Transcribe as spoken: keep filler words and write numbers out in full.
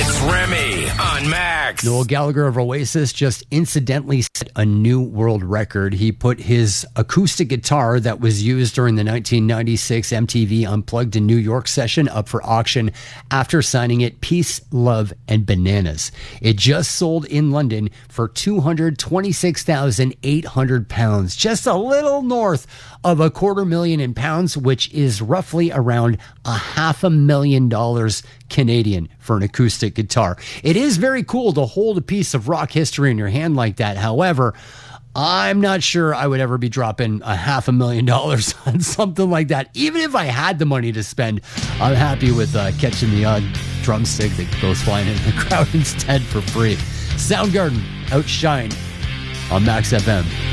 It's Remy on Max. Noel Gallagher of Oasis just incidentally set a new world record. He put his acoustic guitar that was used during the nineteen ninety-six M T V Unplugged in New York session up for auction after signing it Peace, Love, and Bananas. It just sold in London for two hundred twenty-six thousand eight hundred pounds, just a little north of a quarter million in pounds, which is roughly around a half a million dollars Canadian for an acoustic guitar. It is very cool to hold a piece of rock history in your hand like that. However, I'm not sure I would ever be dropping a half a million dollars on something like that. Even if I had the money to spend, I'm happy with uh, catching the odd drumstick that goes flying in the crowd instead for free. Soundgarden, Outshine on Max F M.